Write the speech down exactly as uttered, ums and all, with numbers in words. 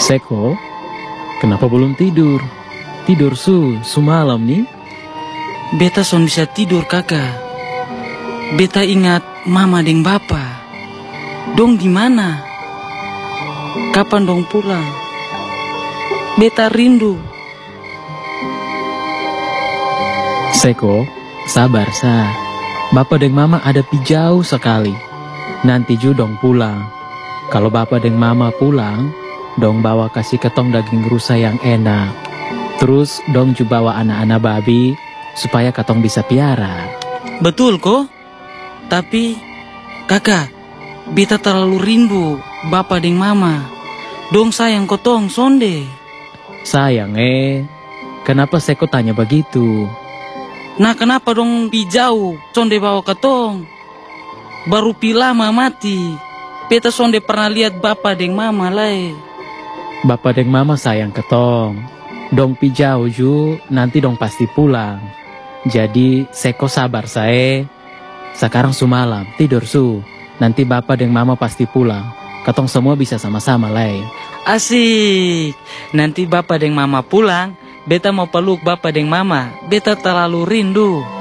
Seko, kenapa belum tidur? Tidur su, semalam nih. Beta son bisa tidur kakak. Beta ingat mama deng bapa. Dong di mana? Kapan dong pulang? Beta rindu. Seko, sabar sa. Bapa deng mama ada pi jauh sekali. Nanti ju dong pulang. Kalau bapa deng mama pulang, dong bawa kasih ketong daging rusa yang enak. Terus dong ju bawa anak-anak babi supaya ketong bisa piara. Betul kok? Tapi kakak, beta terlalu rindu bapa deng mama. Dong sayang kotong sonde. Sayang eh, kenapa Seko tanya begitu? Nah kenapa dong pi jauh sonde bawa ketong? Baru pi lama mati. Beta sonde pernah lihat bapa deng mama lai. Bapa deng mama sayang ketong. Dong pi jauh ju, nanti dong pasti pulang. Jadi Seko sabar sae. Sekarang sumalam, tidur su. Nanti bapa deng mama pasti pulang. Ketong semua bisa sama-sama lai. Asik. Nanti bapa deng mama pulang, beta mau peluk bapa deng mama. Beta terlalu rindu.